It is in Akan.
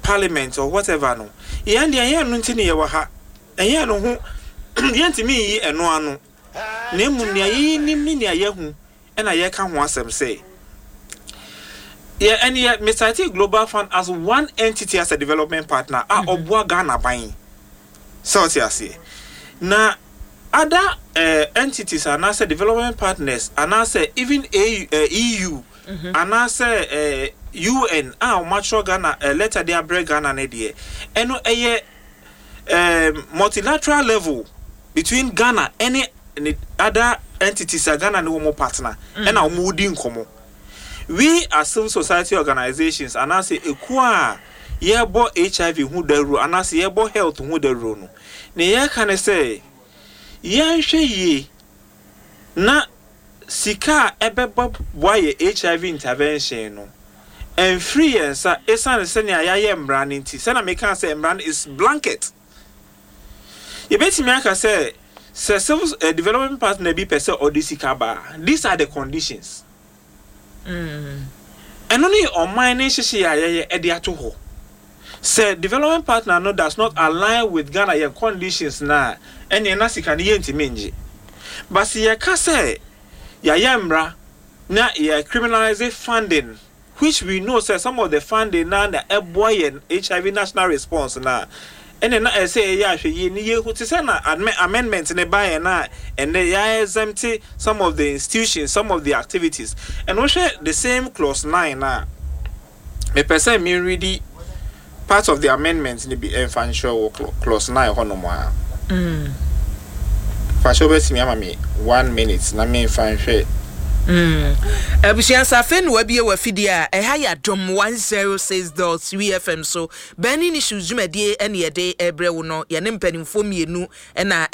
parliament or whatever no yan de yan no ntini ye wa ha yan no ho yantimi yi eno ano na emu ne yi nim ni ne ayehu na ye ka ho asem say yeah, and yet Mr. T Global Fund as one entity as a development partner obwa Ghana buying so see na other entities and as development partners and as even EU and as UN mature Ghana letter their break Ghana ne die eno multilateral level between Ghana any other entities Ghana no more partner and our moody nkomo. We as civil society organizations and I say ekwa yebo HIV hu daru and I say yebo health hu daru no ne ye kan say ye hwe yi na sika ebebo boye HIV intervention no and free and sa esan se ne ayaye mra nti se na me kan say mra is blanket ye betimi aka say civil development partner be per se odisika ba these are the conditions. And only on my nation, Ediato. Say development partner no does not align with Ghana conditions now, and your nasi can minji. But see, ya say, ya yamra, na ya criminalize funding, which we know say some of the funding now the boy and HIV national response now. And then I say, yeah, she need to send amendments in the buy na and they exempt some of the institutions, some of the activities. And we share the same clause 9 now. Me person me ready part of the amendments in the financial clause 9 honomwa. Fashion best me 1 minute na me financial. Abusian safen wabie wafidia ehaya dom 106.3 FM so bani ni shuzumedie ene yede ebre wo no ye ne mpanimfo mienu na